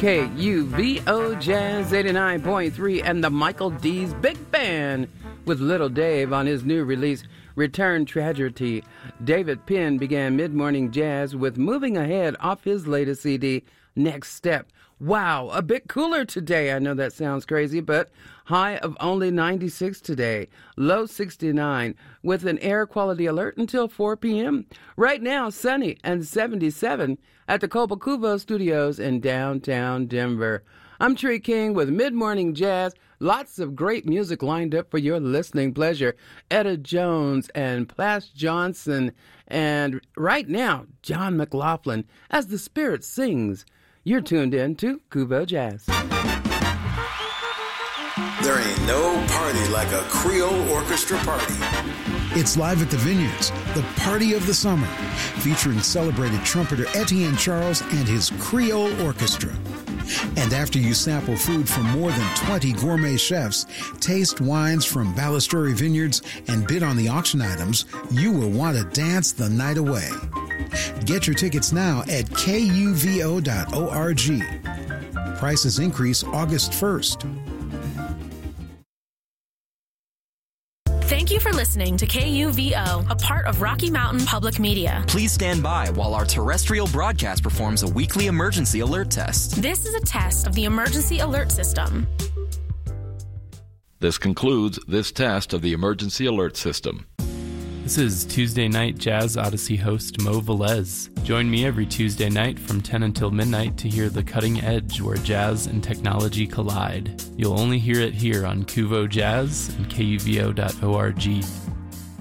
KUVO Jazz 89.3 and the Michael D's Big Band with Little Dave on his new release, Return Tragedy. David Penn began mid-morning jazz with Moving Ahead off his latest CD, Next Step. Wow, a bit cooler today. I know that sounds crazy, but high of only 96 today, low 69, with an air quality alert until 4 p.m. Right now, sunny and 77 at the Copa Cuvo Studios in downtown Denver. I'm Tree King with Mid-Morning Jazz. Lots of great music lined up for your listening pleasure. Etta Jones and Plas Johnson, and right now, John McLaughlin as the Spirit sings. You're tuned in to Cuvo Jazz. There ain't no party like a Creole orchestra party. It's live at the Vineyards, the party of the summer, featuring celebrated trumpeter Etienne Charles and his Creole Orchestra. And after you sample food from more than 20 gourmet chefs, taste wines from Ballasturi Vineyards, and bid on the auction items, you will want to dance the night away. Get your tickets now at kuvo.org. Prices increase August 1st. Thank you for listening to KUVO, a part of Rocky Mountain Public Media. Please stand by while our terrestrial broadcast performs a weekly emergency alert test. This is a test of the emergency alert system. This concludes this test of the emergency alert system. This is Tuesday Night Jazz Odyssey host Mo Velez. Join me every Tuesday night from 10 until midnight to hear the cutting edge where jazz and technology collide. You'll only hear it here on Cuvo Jazz and KUVO.org.